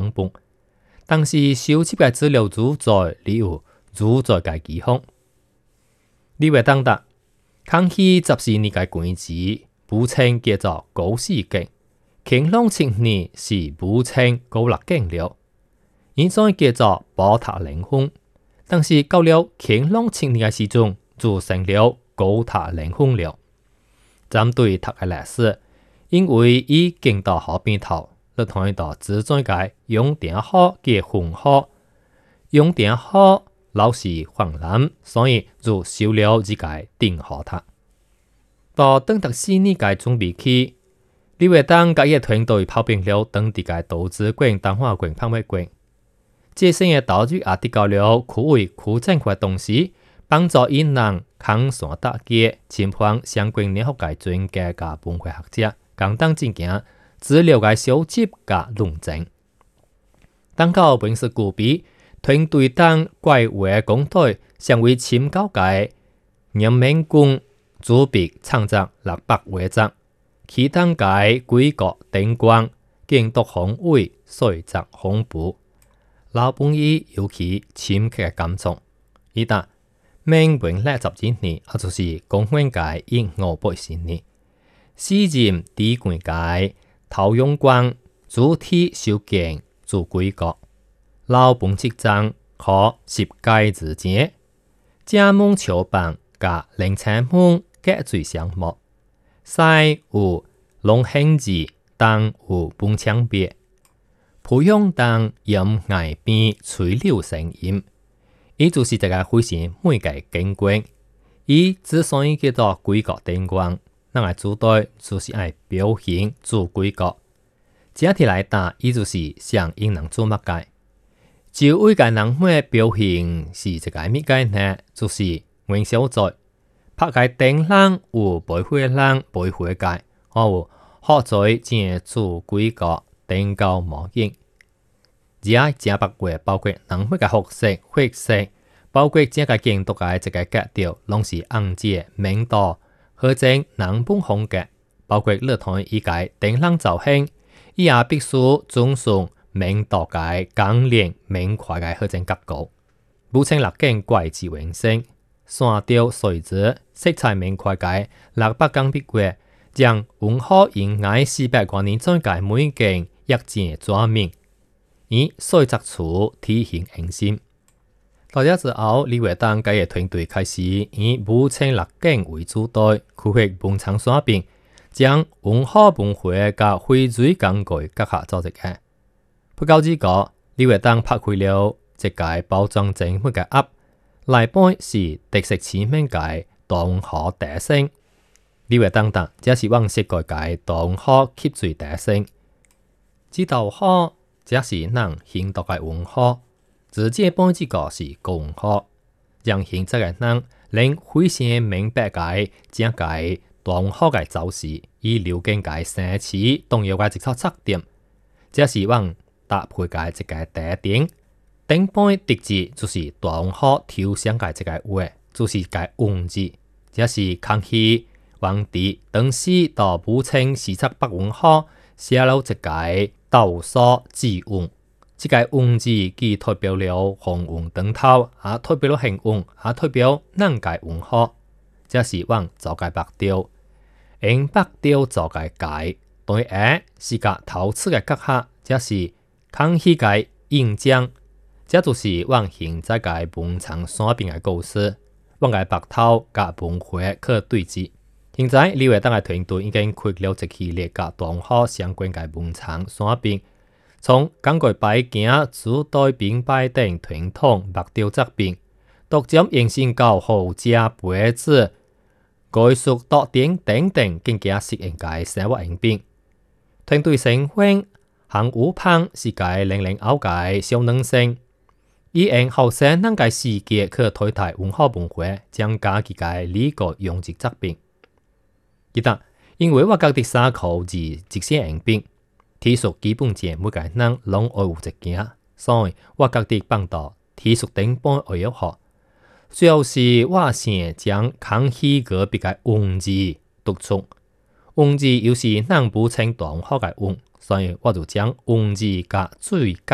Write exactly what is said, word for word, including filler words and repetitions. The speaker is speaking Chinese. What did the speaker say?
党本，但是收集嘅資料主宰理有主宰嘅機方。李維當達康熙十四年嘅官職，補稱叫做高士敬，乾隆七年是補稱高立敬了，現在叫做寶塔靈峰，但是到了乾隆七年嘅時鐘，就成了高塔靈峰了。針對讀嘅歷史，因為以經到河邊頭，你睇到自在嘅永定河嘅洪河，永定河老是泛濫，所以就修了這個定河塔。到等特四年嘅準備期，李維當甲伊團隊跑遍了當地嘅桃子郡、東華郡、潘尾郡，這些嘅島嶼也得到了區委區政府嘅同時，幫助伊人抗山打劫，侵犯相關領域嘅專家甲本會學者，共同進行資料嘅收集甲論證。當到本世古比，團隊當怪圍工隊成為深交界人民公主筆創作六百畫作，其當界規國燈光建築防衛水質恐怖，老本伊尤其深刻嘅感觸。伊答明文歷十幾年，也就是公元界一五八四年，詩人第幾屆陶用光主題修建做規國，老本即章可十屆之間，正門橋板甲凌青門隔水相目，西有龍興字，東有本牆壁，培養當陰崖邊吹柳聲音。伊就是一個非常美嘅景觀。伊之所以叫做規國燈光，咱個主隊就是愛表現做規國。整體來打，伊就是上引人注目嘅。就為個人會表現是一個咩嘅呢？就是元宵節，拍個燈籠有培會人培會嘅，有學在正做規國燈高模型。而正北國包括人會嘅服飾、血色，包括整個建築嘅一個格調，攏是紅色、明道、和正南本風格，包括樂團伊個燈籠造型，伊也必須遵循明道嘅鋼鏈明塊嘅和正結構，補稱六景怪字榮星，山雕水紙色彩明塊嘅六百江筆畫，將文化應愛四百多年再界每景一件抓明。以水質處體型應心。到咗之後，李維當佢嘅團隊開始以武清六景為主隊，區域本場山邊，將文化本會甲翡翠工具結合組織嘅。不久之後，李維當拍開了一個包裝精美嘅盒，內本是特色鮮明嘅東河特性。李維當答，這是往昔個嘅東河吸水特性，知道河。這是人興讀嘅文化，自這本這個是古文化，讓現在嘅人能非常明白嘅整個東河嘅走勢，以了解嘅城市動搖嘅一個特點。這是往搭配嘅一個特點。頂本特質就是東河抽象嘅一個畫，就是個文字。這是康熙皇帝當時到武清視察北文化，寫了一個道所之文，這個文字既代表了紅文當頭，也代表了慶文，也代表南界文化。這是往造界白調，用白調造界界，對下是個陶瓷嘅結合，這是康熙嘅印章。這就是往現在嘅本場山邊嘅故事，往個白頭甲本會可對峙。現在李維當嘅團隊已經開了一系列甲東河相關嘅文場山邊，從港國擺件、主隊兵擺等傳統木雕作品，獨將延伸到豪家杯子、藝術作品等等更加適應嘅生活用品。團隊成員韓武胖是個零零後嘅小男生，以用後生人嘅視覺去推動文化文化，將家己嘅理個用之作品。記得，因為我家己衫褲是即些用品，體恤基本上每個人攏愛有一件，所以我家己放到體恤頂本愛要學。最後是我想將康熙個別嘅文字讀出，文字又是咱武清東河嘅文，所以我就將文字甲水結